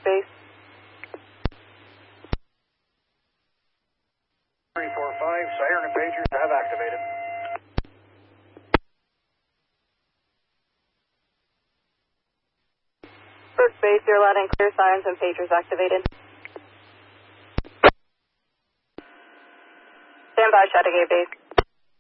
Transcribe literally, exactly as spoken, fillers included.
Base. three four five, siren and pagers have activated. First Base, you're loud and clear, sirens and pagers activated. Stand by, Chateauguay Base.